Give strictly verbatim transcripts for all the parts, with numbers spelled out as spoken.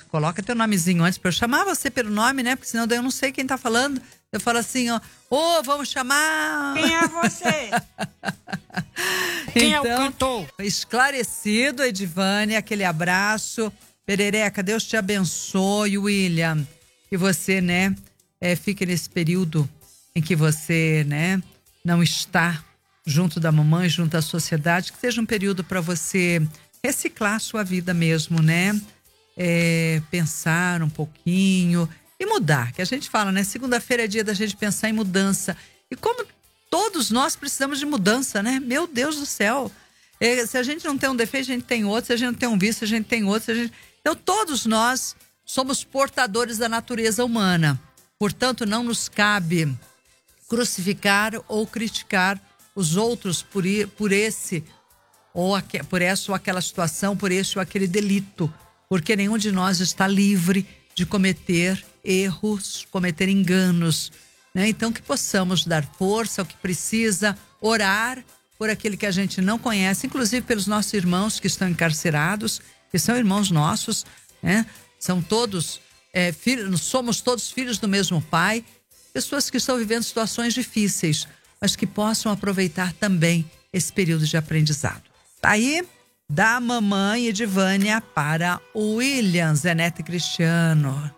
coloca teu nomezinho antes pra eu chamar você pelo nome, né? Porque senão daí eu não sei quem tá falando. Eu falo assim, ó, ô, oh, vamos chamar... Quem é você? Quem então, é o cantor? Esclarecido, Edivânia, aquele abraço. Perereca, Deus te abençoe, William. Que você, né, é, fique nesse período em que você, né, não está junto da mamãe, junto à sociedade, que seja um período para você reciclar a sua vida mesmo, né? É, pensar um pouquinho e mudar, que a gente fala, né? Segunda-feira é dia da gente pensar em mudança. E como todos nós precisamos de mudança, né? Meu Deus do céu! É, se a gente não tem um defeito, a gente tem outro. Se a gente não tem um vício, a gente tem outro. Se a gente... Então, todos nós somos portadores da natureza humana. Portanto, não nos cabe crucificar ou criticar os outros por, ir, por esse ou aque, por essa ou aquela situação, por esse ou aquele delito. Porque nenhum de nós está livre de cometer erros, cometer enganos, né? Então, que possamos dar força ao que precisa, orar por aquele que a gente não conhece, inclusive pelos nossos irmãos que estão encarcerados, que são irmãos nossos, né? São todos, é, filhos, somos todos filhos do mesmo pai, pessoas que estão vivendo situações difíceis, mas que possam aproveitar também esse período de aprendizado. Tá aí, da mamãe Edivânia para o William, Zenete Cristiano.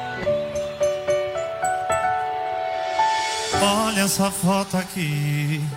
Olha essa foto aqui.